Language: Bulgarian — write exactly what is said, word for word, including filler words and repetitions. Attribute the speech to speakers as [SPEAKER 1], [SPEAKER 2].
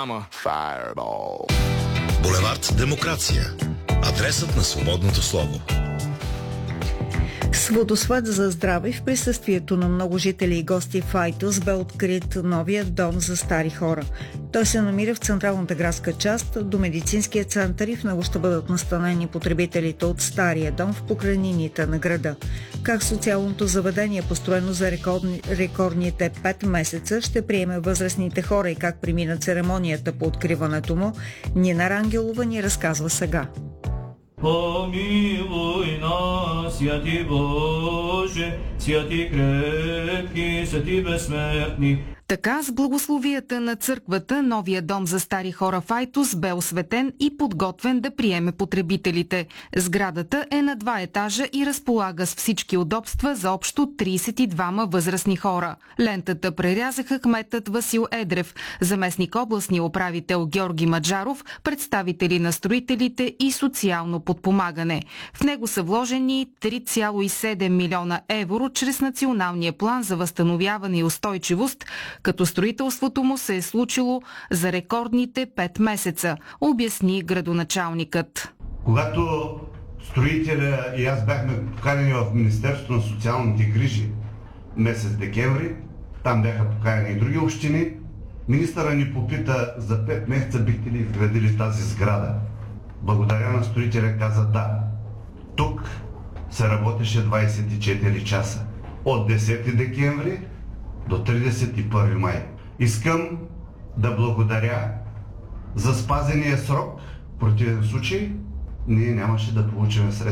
[SPEAKER 1] I'm a fireball.
[SPEAKER 2] Булевард Демокрация. Адресът на свободното слово.
[SPEAKER 3] С водосвет за здраве в присъствието на много жители и гости в Айтос бе открит новия дом за стари хора. Той се намира в централната градска част до медицинския център и в него ще бъдат настанени потребителите от стария дом в покрайнините на града. Как социалното заведение, построено за рекордни, рекордните пет месеца, ще приеме възрастните хора и как премина церемонията по откриването му, Нина Рангелова ни разказва сега.
[SPEAKER 4] Помилуй нас, святи Боже, святи крепки, святи безсмертни.
[SPEAKER 5] Така, с благословията на църквата, новия дом за стари хора в Айтос бе осветен и подготвен да приеме потребителите. Сградата е на два етажа и разполага с всички удобства за общо тридесет и двама възрастни хора. Лентата прерязаха кметът Васил Едрев, заместник областния управител Георги Маджаров, представители на строителите и социално подпомагане. В него са вложени три цяло и седем милиона евро чрез Националния план за възстановяване и устойчивост, като строителството му се е случило за рекордните пет месеца, обясни градоначалникът.
[SPEAKER 6] Когато строителя и аз бяхме поканени в Министерството на социалните грижи месец декември, там бяха поканени и други общини, министъра ни попита: за пет месеца бихте ли изградили тази сграда? Благодаря на строителя, каза да. Тук се работеше двадесет и четири часа. От десети декември до тридесет и първи май. Искам да благодаря за спазения срок. В противен случай ние нямаше да получим средства.